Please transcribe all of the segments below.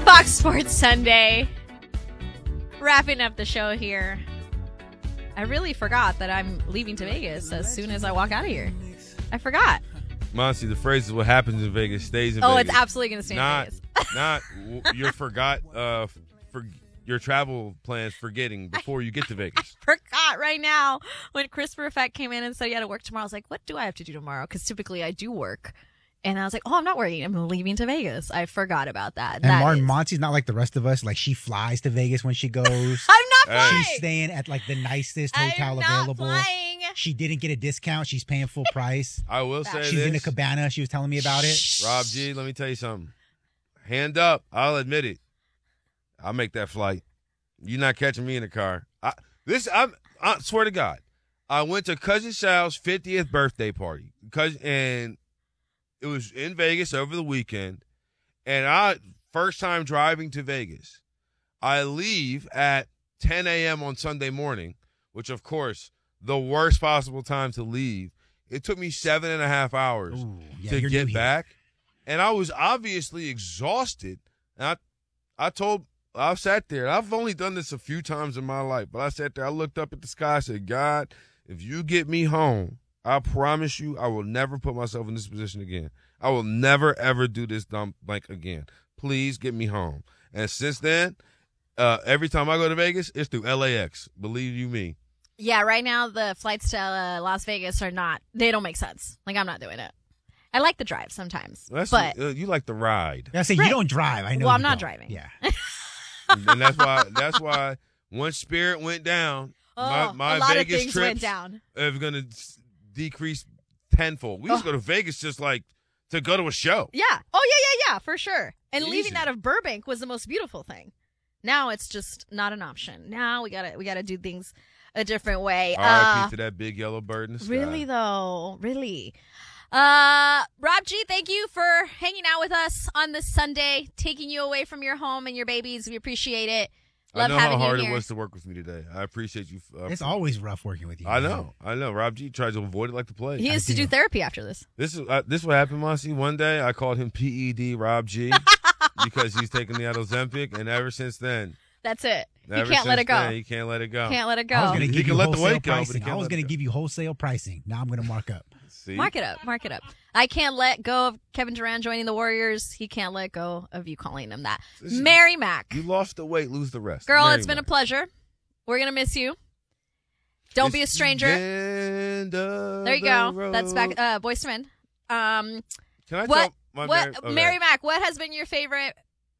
Fox Sports Sunday. Wrapping up the show here. I really forgot that I'm leaving to Vegas as soon as I walk out of here. I forgot. Monty, the phrase is what happens in Vegas stays in Vegas. Oh, it's absolutely going to stay in Vegas. Not you forgot for your travel plans forgetting before you get to Vegas. I forgot right now when Christopher Effect came in and said he had to work tomorrow. I was like, what do I have to do tomorrow? Because typically I do work. And I was like, oh, I'm not working. I'm leaving to Vegas. I forgot about that. And Monty's not like the rest of us. Like, she flies to Vegas when she goes. I'm not flying. She's staying at, like, the nicest hotel available. I'm not flying. She didn't get a discount. She's paying full price. I will say She's in a cabana. She was telling me about it. Rob G, let me tell you something. Hand up. I'll admit it. I'll make that flight. You're not catching me in the car. I swear to God. I went to Cousin Sal's 50th birthday party. And it was in Vegas over the weekend. And first time driving to Vegas. I leave at 10 a.m. on Sunday morning, which, of course, the worst possible time to leave. It took me 7.5 hours to get back. And I was obviously exhausted. And I sat there. I've only done this a few times in my life, but I sat there. I looked up at the sky. I said, God, if you get me home, I promise you I will never put myself in this position again. I will never, ever do this dumb blank again. Please get me home. And since then, every time I go to Vegas, it's through LAX. Believe you me. Yeah, right now the flights to Las Vegas they don't make sense. Like, I'm not doing it. I like the drive sometimes. But you like the ride. I say you don't drive. I know. Well, I'm not driving. Yeah. And that's why once Spirit went down, my a lot Vegas of things trips went down. are going to decrease tenfold. We used to go to Vegas just like to go to a show. Yeah. Oh, yeah, for sure. And Easy. leaving out of Burbank was the most beautiful thing. Now it's just not an option. Now we gotta do things a different way. R.I.P. to that big yellow bird in the sky. Really though, really. Rob G, thank you for hanging out with us on this Sunday, taking you away from your home and your babies. We appreciate it. Love I know having how hard you here. it was to work with me today. I appreciate you. It's always rough working with you. I know. Rob G tries to avoid it like the plague. He has to do therapy after this. This is what happened, Mossy. One day I called him PED Rob G because he's taking the Ozempic, and ever since then, that's it. You can't let it go. He can't let it go. Can't let it go. I was going to give you wholesale pricing. I was going to give you wholesale pricing. Now I'm going to mark up. See? Mark it up. I can't let go of Kevin Durant joining the Warriors. He can't let go of you calling him that. Mary Mack. You lost the weight, lose the rest. Girl, Mary it's been Mack. a pleasure. We're going to miss you. Don't be a stranger. There you go. Road. That's back. Boyz II Men. Can I what? tell Mary Mack, what has been your favorite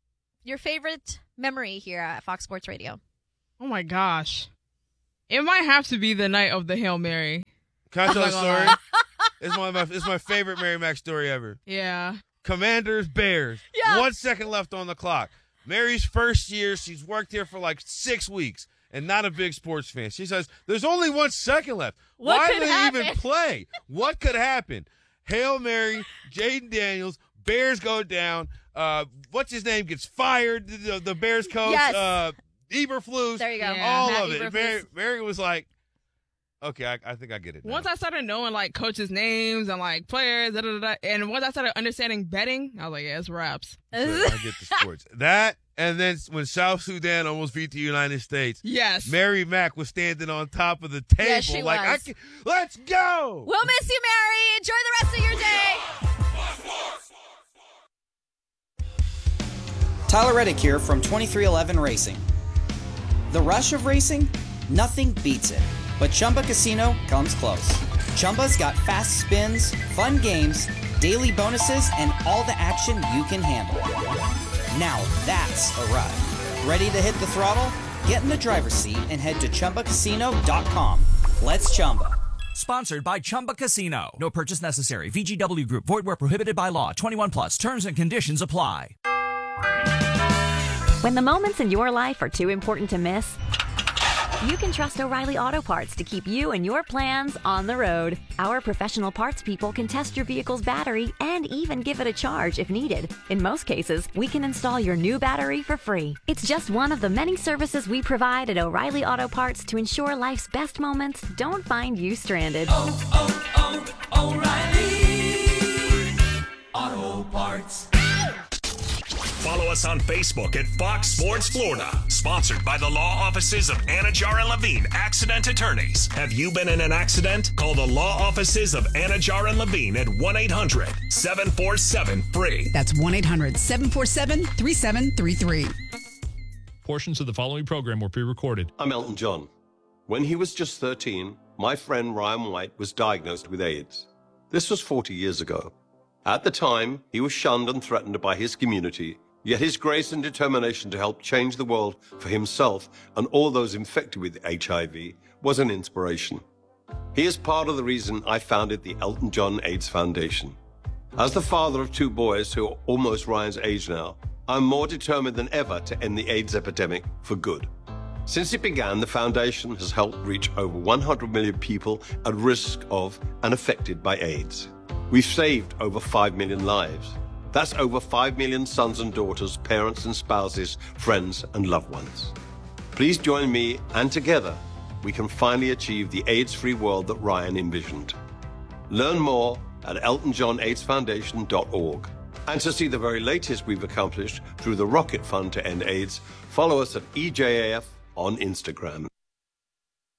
memory here at Fox Sports Radio? Oh my gosh. It might have to be the night of the Hail Mary. Can I tell a story? It's my favorite Mary Mack story ever. Yeah. Commanders, Bears. Yeah. 1 second left on the clock. Mary's first year, she's worked here for like 6 weeks and not a big sports fan. She says, there's only 1 second left. Why could do they happen? even play? What could happen? Hail Mary, Jaden Daniels, Bears go down. What's his name gets fired? The Bears coach, Yes. Eberflus. There you go. Yeah. All Matt of it. Eberflus. Mary was like, okay, I think I get it now. Once I started knowing like coaches' names and like players, and once I started understanding betting, I was like, yeah, it's raps. So I get the sports. That, and then when South Sudan almost beat the United States, Yes. Mary Mack was standing on top of the table. Yes, she like, was. Let's go. We'll miss you, Mary. Enjoy the rest of your day. Tyler Reddick here from 2311 Racing. The rush of racing? Nothing beats it. But Chumba Casino comes close. Chumba's got fast spins, fun games, daily bonuses, and all the action you can handle. Now that's a ride. Ready to hit the throttle? Get in the driver's seat and head to ChumbaCasino.com. Let's Chumba. Sponsored by Chumba Casino. No purchase necessary. VGW Group. Void where prohibited by law. 21 plus. Terms and conditions apply. When the moments in your life are too important to miss, you can trust O'Reilly Auto Parts to keep you and your plans on the road. Our professional parts people can test your vehicle's battery and even give it a charge if needed. In most cases, we can install your new battery for free. It's just one of the many services we provide at O'Reilly Auto Parts to ensure life's best moments don't find you stranded. O'Reilly Auto Parts. follow us on Facebook at Fox Sports Florida. Sponsored by the law offices of Anajar and Levine, accident attorneys. Have you been in an accident? Call the law offices of Anajar and Levine at 1-800-747-FREE. That's 1-800-747-3733. Portions of the following program were pre-recorded. I'm Elton John. When he was just 13, my friend Ryan White was diagnosed with AIDS. This was 40 years ago. At the time, he was shunned and threatened by his community, yet his grace and determination to help change the world for himself and all those infected with HIV was an inspiration. He is part of the reason I founded the Elton John AIDS Foundation. As the father of 2 boys who are almost Ryan's age now, I'm more determined than ever to end the AIDS epidemic for good. Since it began, the foundation has helped reach over 100 million people at risk of and affected by AIDS. We've saved over 5 million lives. That's over 5 million sons and daughters, parents and spouses, friends and loved ones. Please join me, and together we can finally achieve the AIDS-free world that Ryan envisioned. Learn more at eltonjohnaidsfoundation.org. And to see the very latest we've accomplished through the Rocket Fund to End AIDS, follow us at EJAF on Instagram.